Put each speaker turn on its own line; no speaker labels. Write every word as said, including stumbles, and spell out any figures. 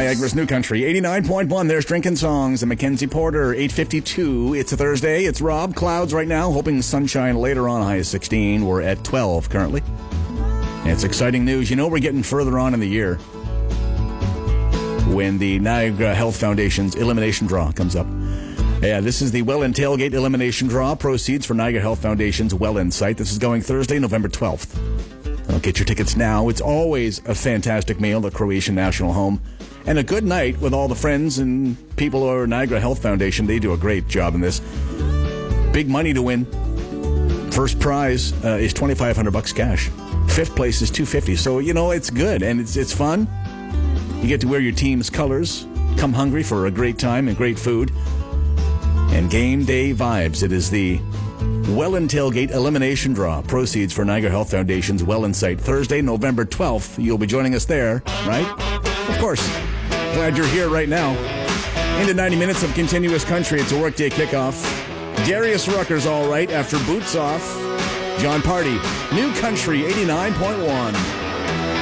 Niagara's New Country, eighty-nine point one. There's Drinking Songs and Mackenzie Porter, eight fifty-two. It's a Thursday. It's Rob. Clouds right now, hoping sunshine later on. High is sixteen. We're at twelve currently. And it's exciting news. You know we're getting further on in the year when the Niagara Health Foundation's elimination draw comes up. Yeah, this is the Welland Tailgate Elimination Draw. Proceeds for Niagara Health Foundation's Welland site. This is going Thursday, November twelfth. I'll get your tickets now. It's always a fantastic meal at Croatian National Home. And a good night with all the friends and people who are Niagara Health Foundation. They do a great job in this. Big money to win. First prize uh, is twenty-five hundred bucks cash. Fifth place is two hundred fifty. So, you know, it's good and it's it's fun. You get to wear your team's colors. Come hungry for a great time and great food. And game day vibes. It is the Welland Tailgate Elimination Draw. Proceeds for Niagara Health Foundation's Welland site. Thursday, November twelfth. You'll be joining us there, right? Of course. Glad you're here right now. Into ninety minutes of continuous country. It's a workday kickoff. Darius Rucker's all right after Boots Off. John Party, New Country, eighty-nine point one.